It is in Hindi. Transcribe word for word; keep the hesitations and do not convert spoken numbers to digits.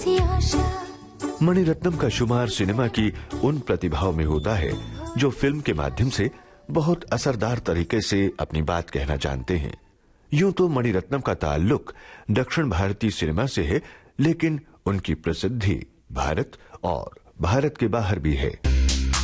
मणिरत्नम का शुमार सिनेमा की उन प्रतिभाओं में होता है जो फिल्म के माध्यम से बहुत असरदार तरीके से अपनी बात कहना जानते हैं। यूं तो मणिरत्नम का ताल्लुक दक्षिण भारतीय सिनेमा से है, लेकिन उनकी प्रसिद्धि भारत और भारत के बाहर भी है।